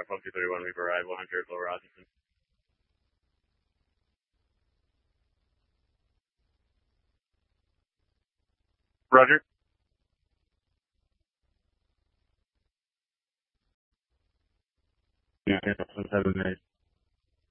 Foxtrot 231, we've arrived 100 Lower Rochester. Roger. Yeah, 7 minutes.